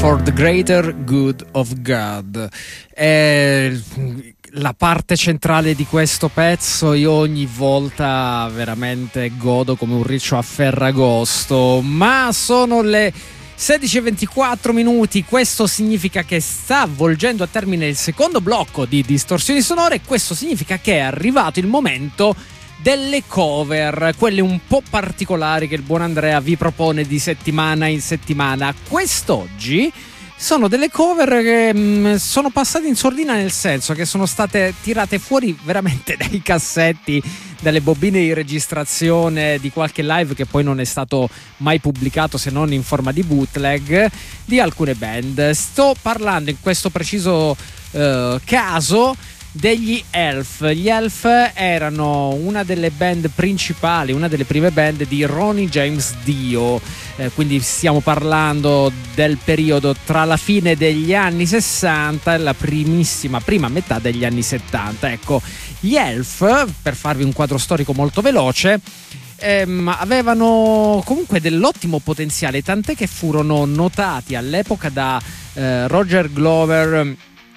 For the Greater Good of God. La parte centrale di questo pezzo io ogni volta veramente godo come un riccio a Ferragosto, ma sono le 16:24 minuti, questo significa che sta volgendo a termine il secondo blocco di Distorsioni Sonore. Questo significa che è arrivato il momento delle cover, quelle un po' particolari che il buon Andrea vi propone di settimana in settimana. Quest'oggi sono delle cover che sono passate in sordina, nel senso che sono state tirate fuori veramente dai cassetti, dalle bobine di registrazione di qualche live che poi non è stato mai pubblicato se non in forma di bootleg di alcune band. Sto parlando in questo preciso caso degli Elf. Gli Elf erano una delle band principali, una delle prime band di Ronnie James Dio, quindi stiamo parlando del periodo tra la fine degli anni 60 e la prima metà degli anni 70. Ecco, gli Elf, per farvi un quadro storico molto veloce, avevano comunque dell'ottimo potenziale, tant'è che furono notati all'epoca da Roger Glover,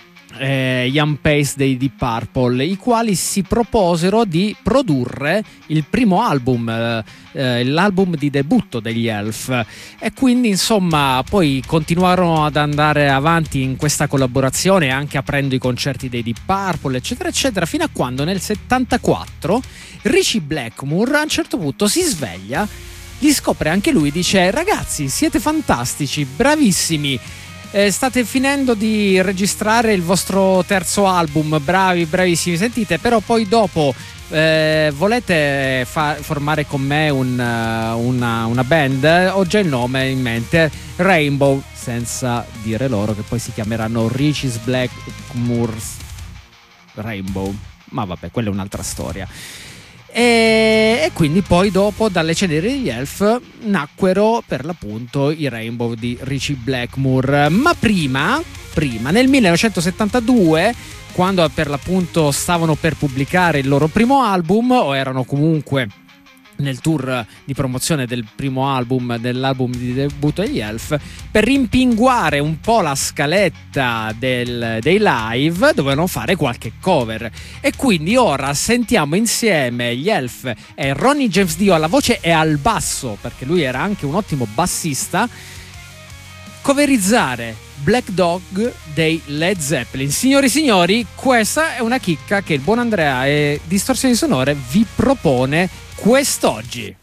Ian Pace dei Deep Purple, i quali si proposero di produrre il primo album, l'album di debutto degli Elf, e quindi insomma poi continuarono ad andare avanti in questa collaborazione, anche aprendo i concerti dei Deep Purple eccetera eccetera, fino a quando nel 74 Ritchie Blackmore a un certo punto si sveglia, li scopre anche lui, dice: ragazzi, siete fantastici, bravissimi, state finendo di registrare il vostro terzo album, bravissimi, sentite, però poi dopo volete formare con me una band? Ho già il nome in mente, Rainbow, senza dire loro che poi si chiameranno Ritchie Blackmore's Rainbow, ma vabbè, quella è un'altra storia. E quindi poi dopo, dalle ceneri degli Elf, nacquero per l'appunto i Rainbow di Ritchie Blackmore. Ma prima nel 1972, quando per l'appunto stavano per pubblicare il loro primo album, o erano comunque nel tour di promozione del primo album, dell'album di debutto degli Elf, per rimpinguare un po' la scaletta dei live dovevano fare qualche cover, e quindi ora sentiamo insieme gli Elf e Ronnie James Dio alla voce e al basso, perché lui era anche un ottimo bassista, coverizzare Black Dog dei Led Zeppelin. Signori e signori, questa è una chicca che il buon Andrea e Distorsioni Sonore vi propone quest'oggi.